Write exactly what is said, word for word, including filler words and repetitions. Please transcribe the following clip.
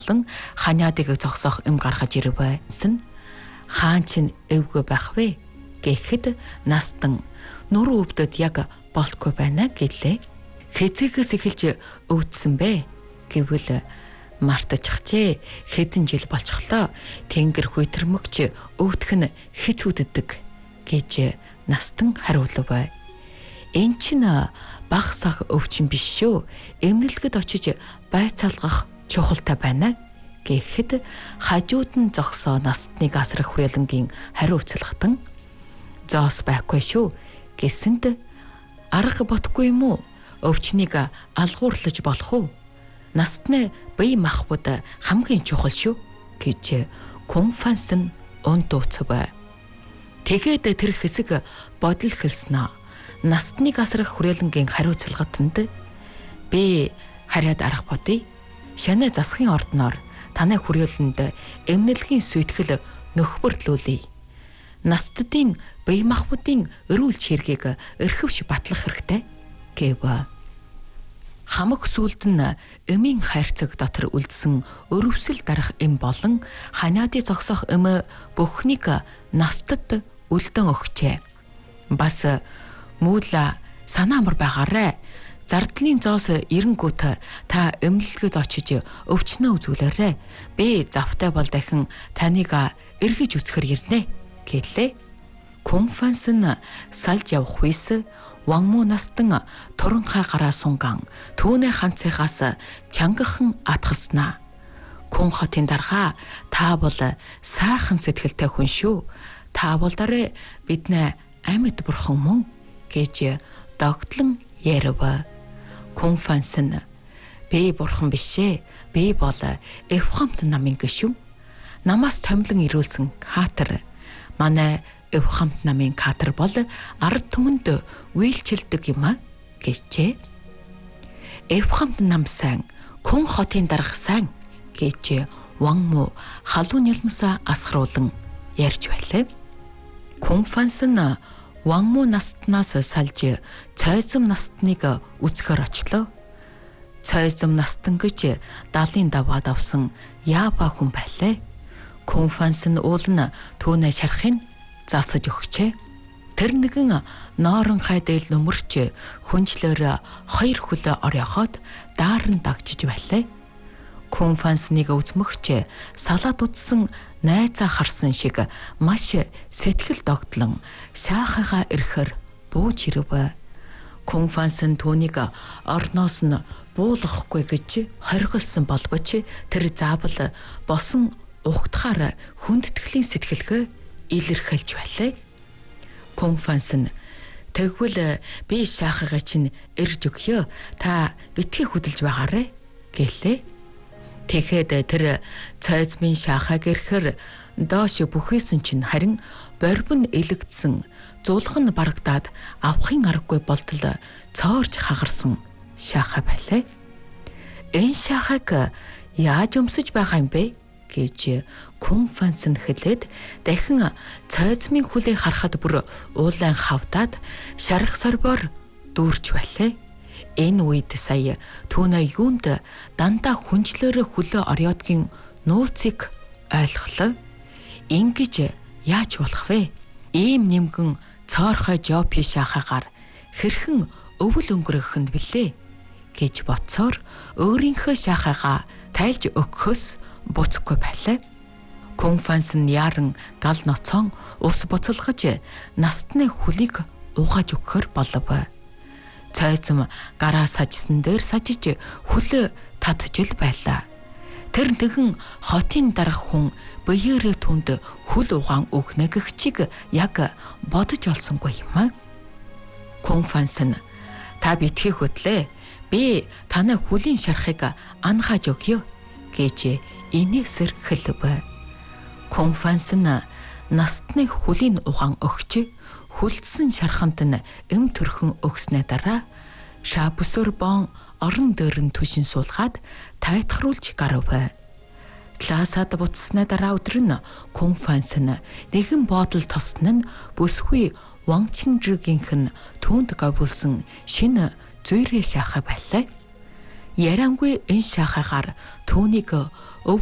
ханиадыг зогсоох эм гаргаж ирвэсэн. Хаан чинь эвгүй байх вэ гэхэд настан нуруу өвдөд яг болтгүй байна гэлээ. Хэзээгээс эхэлж өвдсөн бэ гэвэл мартажчихжээ. Хэдэн жил болчихлоо. Тэнгэр хүйтэрмөгч өвдөх нь хэц үддэг гэж настан хариулв. Энэ чинь баг саг өвчин биш шүү. Эмнэлгэд очиж байцаалгах чухалтай байна гэхэд хажууд нь зогсоо настныг асрах хүрээлэнгийн хариуцлагатан зоос байхгүй шүү гэсэнд арга бодохгүй юм уу? Өвчнийг алгуурлаж болох уу? Настны бие махбод хамгийн чухал шүү гэж Кунфанс нь ундууцв. Тэгээд тэр хэсэг бодол хэлснэ. Настныг асрах хүрээлэнгийн хариуцлагатанд би хараад арга бодъё. Шанаа засгийн ордноор танай хүрээлэнд эмнэлгийн сүйтгэл нөхбөрлүүлье. Настдын бие махбодын өрүүл чиргийг эрхэвч батлах хэрэгтэй гэв. Хамаг сүлд нь эмийн хайрцаг дотор үлдсэн өрөвсөл дарах эм болон ханиадыг зогсоох эм бүхнийг настад үлдэн өгчээ. Бас муула санаа амар байгаарэ. Зардлын зоос эренгүүт та эмнэлгэд очиж өвчнөө үзүүлээрэ. Би завтай бол дахин таныг эргэж үсгэр ирнэ гэлээ. Кунфанс нь салж явах хүйс Вангму настан туранхай гараа сунган түүний ханцыгаас чангахан атгаснаа. Кун хотын дарга та бол сайхан сэтгэлтэй хүн шүү. Та бол дарэ биднээ амьд бурхан мөн гэж догтлон ярив. Кунфанс нь би бурхан бишээ. Би бол Эвхамт намын гишүүн. Намаас томилон ирүүлсэн Катер. Манай Эвхамт намын Катер бол ард түмэнд үйлчилдэг юм а гэжээ. Эвхамт нам сайн, Кун хотын дарга сайн гэж Вангму халуун нялмсаа асгаруулan ярьж байлаа. Кунфанс нь Вангму настнаас салж цайзам настныг үцхээр очлоо. Цайзам настан гэж далын даваад авсан яаба хүн байлаа. Кунфанс нь уул нь түүнээ шарахын засаж өгчээ. Тэр нэгэн ноорон хайдэл нөмөрч хүнчлэр хоёр хөлөө орёхоод даарн дагчиж байлаа. Кунфансыг үзмөгч салаад утсан найзаа харсан шиг маш сэтгэл догтлон шаахаага ирэхэр бууж ирв. Кунфанс нь түүнийг орноос нь буулгахгүй гэж хоригдсан болбоч тэр заавал босон ухтахаар хүндэтгэлийн сэтгэлгээ илэрхийлж байлаа. Кунфанс нь тэгвэл би шаахаага чинь ирж өгье. Та битгий хөдөлж байгаарэ гэлээ. Тэгэхэд тэр цайзмын шаахааг ирэхэр доош бүхээсэн чинь харин борбон элэгдсэн зулхан барагдаад авахын аргагүй болтол цоорж хагарсан шаахаа байлаа. Энэ шаахааг яаж өмсөж байгаа юм бэ гэж Кунфанс нь хэлээд дахин цайзмын хүлээ харахад бүр уулан хавдаад шарах сорбоор дүүрч байлаа. Энэ үед сая түүнээ юунд дандаа хүнчлэрэ хөлөө орёодгийн нууцыг ойлголоо. Ингэж яаж болох вэ? Ийм нэмгэн цоорхой жопи шахагаар хэрхэн өвөл өнгөрөх нь блэ гэж бодсоор өөрийнхөө шахаага тайлж өгөхөөс буцахгүй байлаа. Кунфанс нь яран гал ноцон ус буцалгаж настны хөлийг угааж өгөхөр болов. Цайзам гараа сажсан дээр сажиж хөлөө татжил байлаа. Тэр нэгэн хотын дарга хүн биеэрээ түнд хөл угаан өгнө гэх чиг яг бодож олсонгүй юм аа. Кунфанс нь та битгий хөтлөө. Би танай хөлийн шарахыг ангааж өгье гэж инээсэр хэлв. Кунфанс нь настны хөлийн угаан өгч хүлдсэн шархант нь эм төрхөн өгснээ дараа шабүсөр бон орон дээр нь түшин суулгаад тайтгаруулж гарав. Клаасад буцснаа дараа өдөр нь Кунфанс нь нэгэн бодол тосн нь бүсгүй Вангчинжигийнх нь түүнд гавуулсан шинэ зүйрээ шахаа байлаа. Ярангүй энэ шахаагаар түүнийг